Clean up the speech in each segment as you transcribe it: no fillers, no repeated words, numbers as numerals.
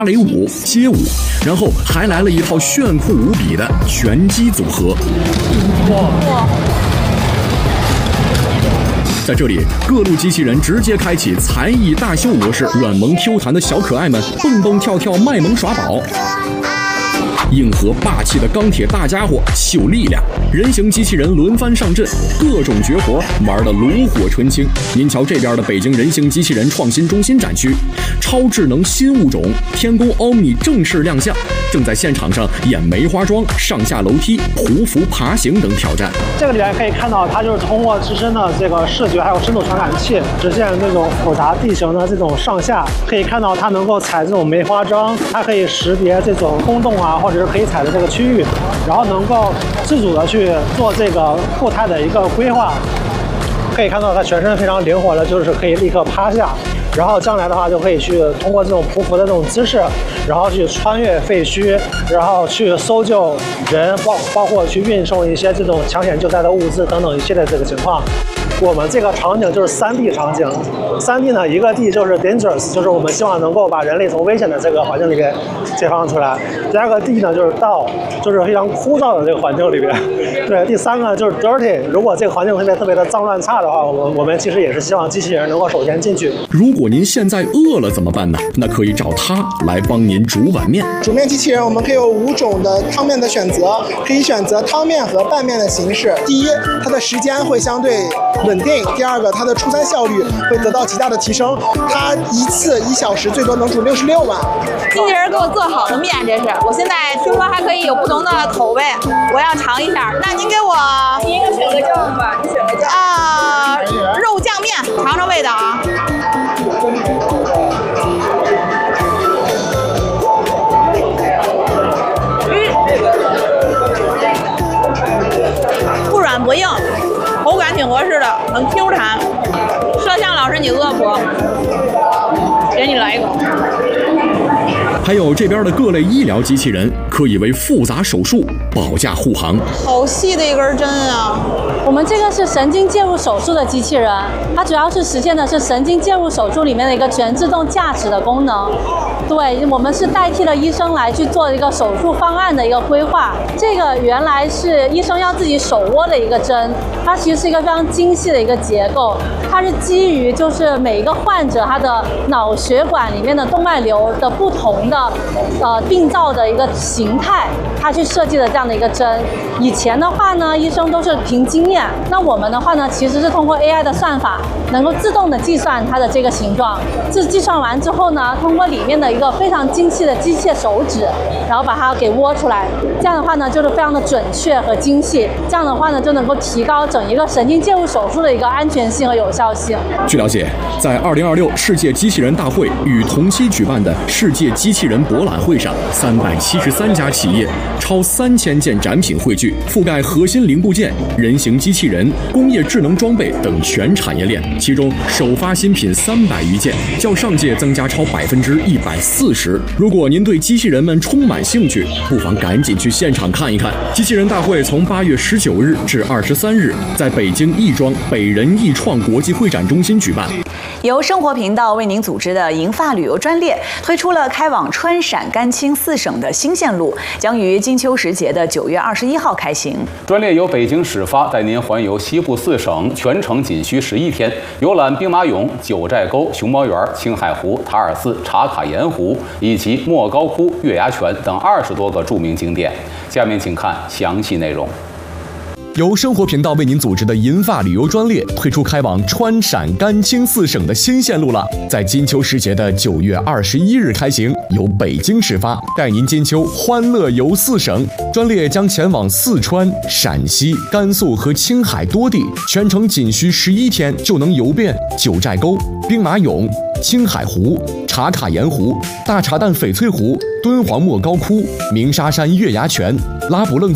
芭蕾舞、街舞，然后还来了一套炫酷无比的拳击组合。哇！在这里，各路机器人直接开启才艺大秀模式，软萌 Q 弹的小可爱们蹦蹦跳跳卖萌耍宝。硬核霸气的钢铁大家伙秀力量，人形机器人轮番上阵，各种绝活玩得炉火纯青。您瞧这边的北京人形机器人创新中心展区，超智能新物种天宫 Omni 正式亮相，正在现场上演梅花桩、上下楼梯、匍匐爬行等挑战。 这个里面可以看到，它就是通过自身的这个视觉还有深度传感器，实现那种复杂地形的这种上下。可以看到它能够踩这种梅花桩，它可以识别这种空洞啊，或者是可以踩的这个区域，然后能够自主的去做这个步态的一个规划。可以看到它全身非常灵活的，就是可以立刻趴下，然后将来的话就可以去通过这种匍匐的这种姿势，然后去穿越废墟，然后去搜救人，包括去运送一些这种抢险救灾的物资等等一系列这个情况。我们这个场景就是3D 场景，3D 呢，一个 D 就是 dangerous， 就是我们希望能够把人类从危险的这个环境里边解放出来。第二个 D 呢就是 dull， 就是非常枯燥的这个环境里边。对，第三个就是 dirty， 如果这个环境特别的脏乱差的话，我们其实也是希望机器人能够首先进去。 如果您现在饿了怎么办呢？那可以找它来帮您煮碗面。 煮面机器人我们可以有5种的汤面的选择，可以选择汤面和拌面的形式。第一，它的时间会相对稳定；第二个，它的出餐效率会得到极大的提升。它一次1小时最多能煮66碗。 机器人给我做好的面，这是我现在听说还可以有不同的口味，我要尝一下。那您给我第一个选个酱吧，你选个酱肉酱面，尝尝味道啊。不软不硬，口感挺合适的，很 Q 弹。摄像老师，你饿不？给你来一口。 还有这边的各类医疗机器人，可以为复杂手术保驾护航。 好细的一根针啊！ 我们这个是神经介入手术的机器人，它主要是实现的是神经介入手术里面的一个全自动驾驶的功能。对，我们是代替了医生来去做一个手术方案的一个规划。这个原来是医生要自己手握的一个针，它其实是一个非常精细的一个结构，它是基于就是每一个患者他的脑血管里面的动脉瘤的不同的病灶的一个形态，它去设计的这样的一个针。以前的话呢，医生都是凭经验，那我们的话呢，其实是通过 AI 的算法，能够自动的计算它的这个形状。这计算完之后呢，通过里面的一个非常精细的机械手指，然后把它给窝出来。这样的话呢，就是非常的准确和精细。这样的话呢，就能够提高整一个神经介入手术的一个安全性和有效性。 据了解，在2026世界机器人大会与同期举办的世界机器人博览会上，373家企业，超3000件展品汇聚，覆盖核心零部件、人形机器人、工业智能装备等全产业链。其中，首发新品300余件，较上届增加超140%。如果您对机器人们充满兴趣，不妨赶紧去现场看一看。机器人大会从8月19日至23日，在北京亦庄北人亦创国际会展中心举办。 由生活频道为您组织的银发旅游专列推出了开往川陕甘青4省的新线路，将于金秋时节的9月21号开行。 专列由北京始发，带您环游西部4省，全程仅需11天，游览兵马俑、九寨沟、熊猫园、青海湖、塔尔寺、茶卡盐湖以及莫高窟、月牙泉等20多个著名景点。下面请看详细内容。 由生活频道为您组织的银发旅游专列推出开往川陕甘青4省的新线路了，在金秋时节的9月21日开行，由北京始发，带您金秋欢乐游4省。专列将前往四川、陕西、甘肃和青海多地，全程仅需11天就能游遍九寨沟、兵马俑、青海湖、茶卡盐湖、大茶蛋翡翠湖、敦煌莫高窟、鸣沙山月牙泉、拉卜楞寺、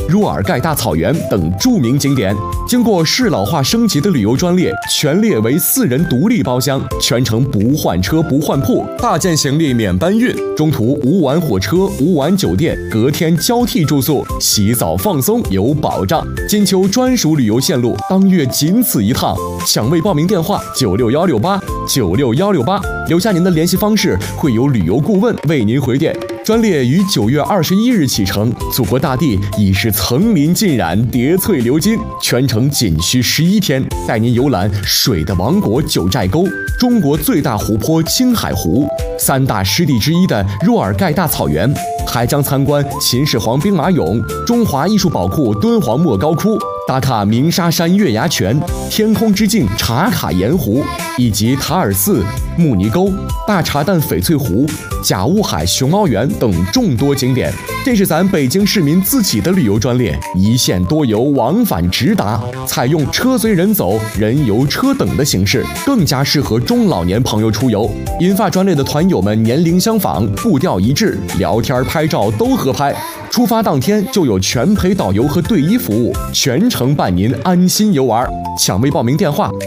若尔盖大草原等著名景点。经过适老化升级的旅游专列，全列为4人独立包厢，全程不换车不换铺，大件行李免搬运，中途无晚火车、无晚酒店，隔天交替住宿，洗澡放松有保障。金秋专属旅游线路，当月仅此一趟。抢位报名电话96168，留下您的联系方式，会有旅游顾问为您回电。专列于9月21日启程，祖国大地已是层林尽染，叠翠流金，全程仅需11天，带您游览水的王国九寨沟、中国最大湖泊青海湖、3大湿地之一的若尔盖大草原，还将参观秦始皇兵马俑、中华艺术宝库敦煌莫高窟，打卡鸣沙山月牙泉、天空之镜茶卡盐湖，以及塔尔寺、慕尼沟、大茶蛋翡翠湖、甲雾海熊猫园等众多景点。这是咱北京市民自己的旅游专列，一线多游，往返直达，采用车随人走、人游车等的形式，更加适合中老年朋友出游。银发专列的团友们年龄相仿，步调一致，聊天拍照都合拍。出发当天就有全陪导游和队医服务，全程伴您安心游玩。抢位报名电话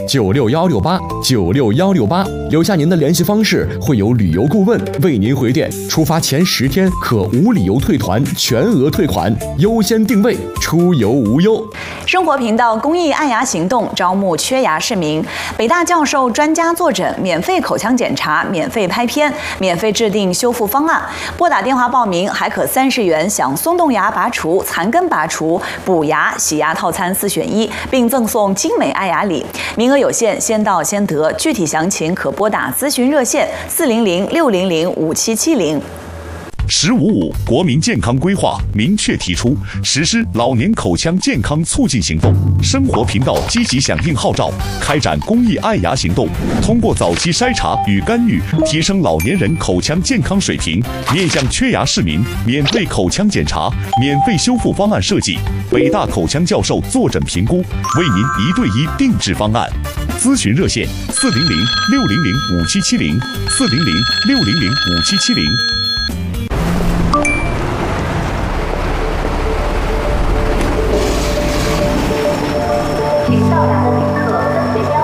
96168，留下您的联系方式，会有旅游顾问为您回电。出发前10天可无理由退团，全额退款，优先定位，出游无忧。 生活频道公益爱牙行动招募缺牙市民，北大教授专家坐诊，免费口腔检查，免费拍片，免费制定修复方案。拨打电话报名，还可30元享松动牙拔除、残根拔除、补牙、洗牙套餐4选1，并赠送精美爱牙礼。名额有限，先到先得。具体详情可拨打咨询热线400-600-5770。 “15+5”国民健康规划明确提出实施老年口腔健康促进行动。生活频道积极响应号召，开展公益爱牙行动，通过早期筛查与干预，提升老年人口腔健康水平。面向缺牙市民，免费口腔检查、免费修复方案设计，北大口腔教授坐诊评估，为您1对1定制方案。咨询热线400-600-5770，400-600-5770。 请到达的旅客，随将